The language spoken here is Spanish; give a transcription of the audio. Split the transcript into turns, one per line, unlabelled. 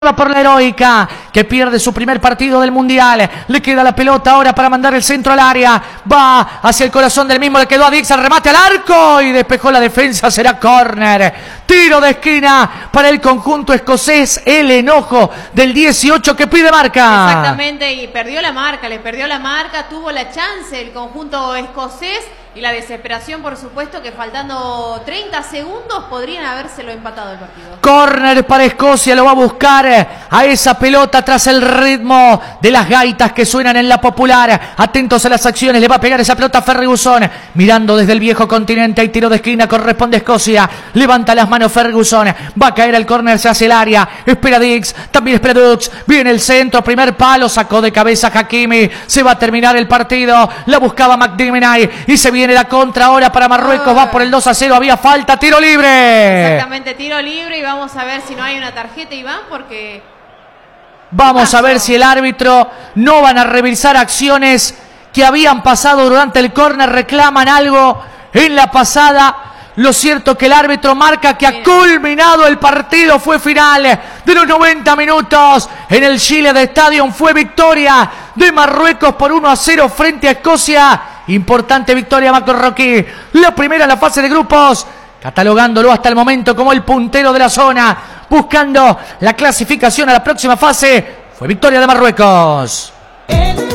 Por la heroica, que pierde su primer partido del Mundial. Le queda la pelota ahora para mandar el centro al área. Va hacia el corazón del mismo, le quedó a Dix, el remate al arco y despejó la defensa, será córner. Tiro de esquina para el conjunto escocés, el enojo del 18 que pide marca.
Exactamente, y perdió la marca, le perdió la marca, tuvo la chance el conjunto escocés y la desesperación, por supuesto, que faltando 30 segundos podrían habérselo empatado el partido.
Córner para Escocia, lo va a buscar a esa pelota tras el ritmo de las gaitas que suenan en la popular. Atentos a las acciones, le va a pegar esa pelota a Ferguson, mirando desde el viejo continente. Hay tiro de esquina, corresponde a Escocia. Levanta las manos Ferguson, va a caer el córner, se hace el área. Espera Dix, también espera Dux. Viene el centro, primer palo, sacó de cabeza Hakimi. Se va a terminar el partido. La buscaba McDiarmid y se viene la contra ahora para Marruecos. Va por el 2-0, había falta, tiro libre.
Exactamente, tiro libre, y vamos a ver si no hay una tarjeta, Iván, porque...
Vamos a ver si el árbitro no van a revisar acciones que habían pasado durante el córner, reclaman algo en la pasada. Lo cierto que el árbitro marca que ha culminado el partido, fue final de los 90 minutos en el Chile de Stadium, fue victoria de Marruecos por 1-0 frente a Escocia. Importante victoria marroquí, la primera en la fase de grupos, catalogándolo hasta el momento como el puntero de la zona, buscando la clasificación a la próxima fase. Fue victoria de Marruecos.